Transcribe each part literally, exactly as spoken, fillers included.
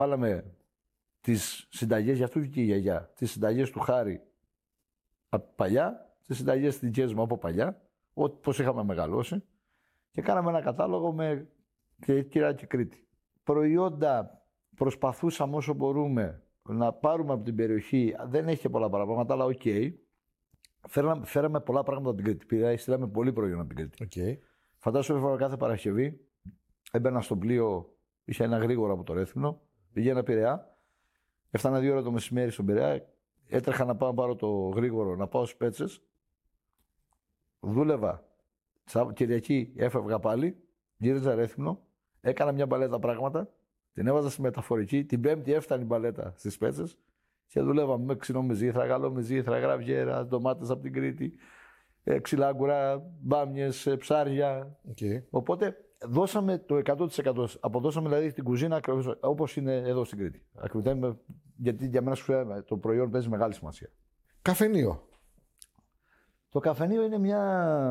Βάλαμε τις συνταγές, για αυτού και η γιαγιά, τις συνταγές του Χάρη από παλιά, τις συνταγές της δικές μου από παλιά, όπως είχαμε μεγαλώσει, και κάναμε ένα κατάλογο με Κύρα και Κρήτη. Προϊόντα προσπαθούσαμε όσο μπορούμε να πάρουμε από την περιοχή, δεν έχει και πολλά πράγματα, αλλά οκ. Okay. Φέραμε, φέραμε πολλά πράγματα από την Κρήτη. Πήρα, στείλαμε πολύ προϊόν από την Κρήτη. Okay. Φαντάσου έφερα κάθε Παρασκευή, έμπαινα στο πλοίο, είχε ένα γρήγορο από το Ρέθυμνο, πηγαίνα Πειραιά, έφτανα δύο ώρα το μεσημέρι στον Πειραιά, έτρεχα να πάω να πάρω το γρήγορο, να πάω στις Πέτσες, δούλευα. Κυριακή έφευγα πάλι, γύριζα Ρέθυμνο, έκανα μια μπαλέτα πράγματα, την έβαζα στη μεταφορική, την Πέμπτη έφτανε η μπαλέτα στις Πέτσες και δουλεύαμε με ξινό μυζήθρα, γαλλό μυζήθρα, γραβιέρα, ντομάτες από την Κρήτη, ξυλάγκουρα, μπάμιες, ψάρια. Okay. Οπότε δώσαμε το εκατό τοις εκατό. Αποδώσαμε δηλαδή την κουζίνα όπως είναι εδώ στην Κρήτη. Ακριβώς, γιατί για μένα το προϊόν παίζει μεγάλη σημασία. Καφενείο. Το καφενείο είναι μια.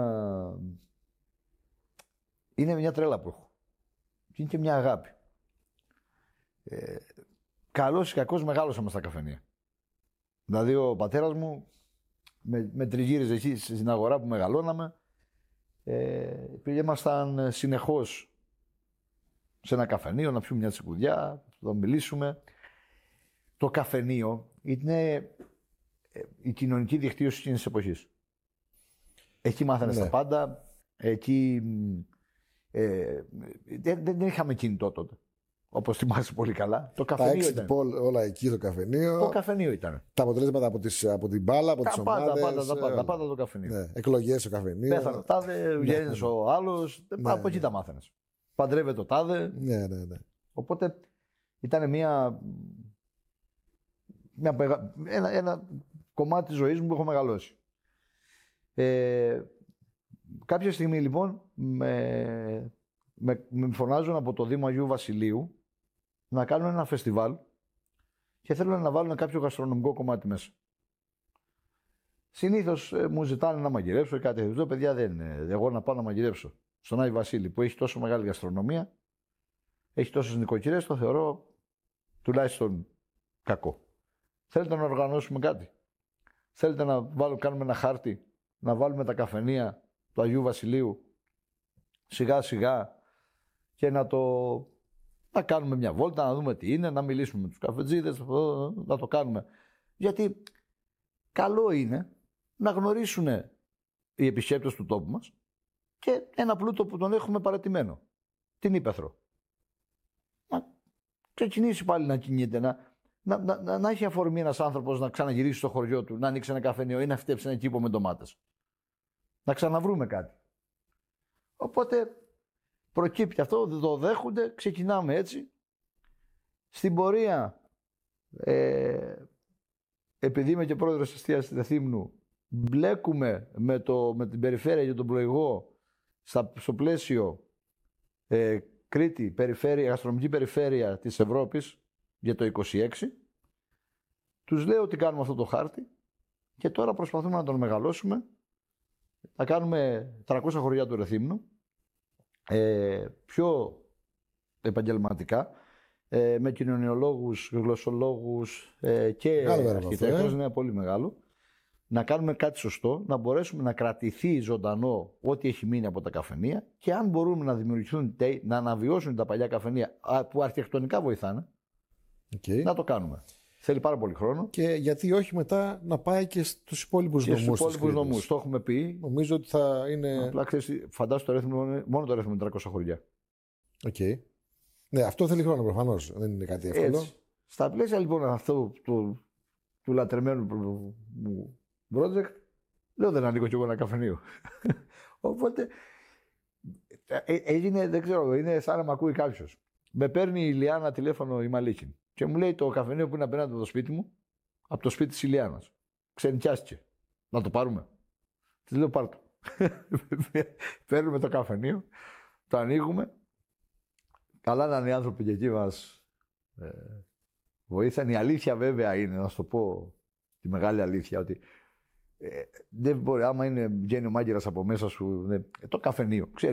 Είναι μια τρέλα που έχω. Είναι και μια αγάπη. Ε, καλός ή κακός μεγάλωσαμε στα καφενεία. Δηλαδή ο πατέρας μου με, με τριγύριζε εκεί στην αγορά που μεγαλώναμε. Ε, Ήμασταν συνεχώς σε ένα καφενείο να πιούμε μια τσικουδιά, να μιλήσουμε. Το καφενείο είναι η κοινωνική δικτύωση εκείνης της εποχής. Εκεί μάθανε ναι. τα πάντα. Εκεί ε, δεν, δεν είχαμε κινητό τότε. Όπως θυμάσαι πολύ καλά. Το καφενείο ήταν. Τα όλα εκεί το καφενείο. Το καφενείο ήταν. Τα αποτελέσματα από, τις, από την μπάλα, από τις ομάδες. Τα πάντα, τα πάντα, τα πάντα το καφενείο. Ναι. Εκλογές στο καφενείο. Πέθανε ο τάδε, γέννησε ο άλλος. Ναι. Από εκεί τα μάθαινες. Παντρεύεται ο τάδε. Ναι, ναι, ναι. Οπότε ήταν μια, μια ένα, ένα κομμάτι της ζωής μου που έχω μεγαλώσει. Ε, κάποια στιγμή λοιπόν με, με, με φωνάζουν από το Δήμο Αγίου Βασιλείου να κάνουν ένα φεστιβάλ και θέλουν να βάλουν κάποιο γαστρονομικό κομμάτι μέσα. Συνήθως ε, μου ζητάνε να μαγειρέψω ή κάτι τέτοιο. Παιδιά, δεν είναι. Εγώ να πάω να μαγειρέψω στον Άγιο Βασίλη που έχει τόσο μεγάλη γαστρονομία, έχει τόσες νοικοκυρές, το θεωρώ τουλάχιστον κακό. Θέλετε να οργανώσουμε κάτι. Θέλετε να βάλω, κάνουμε ένα χάρτη, να βάλουμε τα καφενεία του Αγίου Βασιλείου σιγά σιγά και να το να κάνουμε μια βόλτα, να δούμε τι είναι, να μιλήσουμε με τους καφετζίδες, να το κάνουμε. Γιατί καλό είναι να γνωρίσουν οι επισκέπτες του τόπου μας και ένα πλούτο που τον έχουμε παρατημένο, την ύπαιθρο. Να ξεκινήσει πάλι να κινείται, να, να, να, να έχει αφορμή ένας άνθρωπος να ξαναγυρίσει στο χωριό του, να ανοίξει ένα καφενείο ή να φτιάξει ένα κήπο με ντομάτες. Να ξαναβρούμε κάτι. Οπότε προκύπτει αυτό, δεν το δέχονται, ξεκινάμε έτσι. Στην πορεία, ε, επειδή είμαι και πρόεδρος της εστίασης Ρεθύμνου, μπλέκουμε με, το, με την περιφέρεια για τον πλοηγό στα, στο πλαίσιο ε, Κρήτη, περιφέρεια, γαστρονομική περιφέρεια της Ευρώπης για το είκοσι έξι. Τους λέω ότι κάνουμε αυτό το χάρτη και τώρα προσπαθούμε να τον μεγαλώσουμε. Θα κάνουμε τριακόσια χωριά του Ρεθύμνου, ε, πιο επαγγελματικά, ε, με κοινωνιολόγους, γλωσσολόγους ε, και αρχιτέκτονες, είναι πολύ μεγάλο. Να κάνουμε κάτι σωστό, να μπορέσουμε να κρατηθεί ζωντανό ό,τι έχει μείνει από τα καφενεία και αν μπορούμε να δημιουργηθούν, να αναβιώσουν τα παλιά καφενεία που αρχιτεκτονικά βοηθάνε, okay. να το κάνουμε. Θέλει πάρα πολύ χρόνο. Και γιατί όχι μετά να πάει και στους υπόλοιπους και νομούς. Στους υπόλοιπους νομούς. Το έχουμε πει. Νομίζω ότι θα είναι. Απλά ξέρεις, φαντάσου το Ρέθυμνο, μόνο το Ρέθυμνο είναι τριακόσια χωριά. Οκ. Okay. Ναι, αυτό θέλει χρόνο προφανώς. Δεν είναι κάτι εύκολο. Έτσι. Στα πλαίσια λοιπόν αυτού του, του λατρεμένου μου project, λέω δεν ανοίγω κι εγώ ένα καφενείο. Οπότε έγινε, δεν ξέρω, είναι σαν να μ' ακούει κάποιος. Με παίρνει η Ηλιάνα τηλέφωνο η Μαλίκιν. Και μου λέει το καφενείο που είναι απέναντι από το σπίτι μου, από το σπίτι της Ηλιάνας. Ξενικιάστηκε. Να το πάρουμε. Της λέω πάρ' το. Παίρνουμε το καφενείο, το ανοίγουμε. Καλά να είναι οι άνθρωποι και εκεί μας ε, βοήθησαν. Η αλήθεια βέβαια είναι, να σου το πω τη μεγάλη αλήθεια, ότι ε, δεν μπορεί, άμα είναι βγαίνει ο μάγειρας από μέσα σου, ε, το καφενείο. Ξέρεις,